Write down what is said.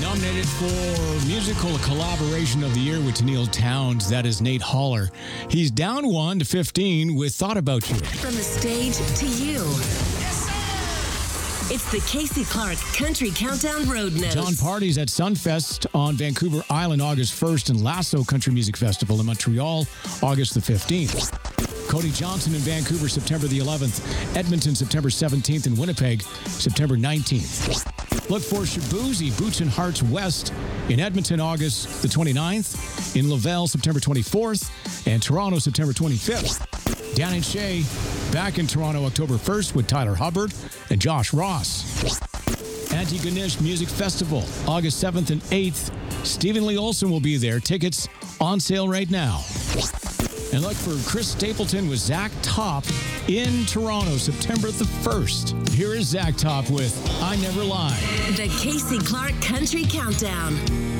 Nominated for Musical Collaboration of the Year with Tennille Townes. That is Nate Holler. He's down 1 to 15 with Thought About You. From the stage to you. It's the Casey Clark Country Countdown Road Notes. John Party's at Sunfest on Vancouver Island August 1st and Lasso Country Music Festival in Montreal August the 15th. Cody Johnson in Vancouver September the 11th. Edmonton September 17th and Winnipeg September 19th. Look for Shabuzi, Boots and Hearts West in Edmonton August the 29th. In Laval September 24th and Toronto September 25th. Dan and Shay back in Toronto October 1st with Tyler Hubbard and Josh Ross. Antigonish Music Festival, August 7th and 8th. Stephen Lee Olson will be there. Tickets on sale right now. And look for Chris Stapleton with Zach Top in Toronto, September the 1st. Here is Zach Top with I Never Lie. The Casey Clark Country Countdown.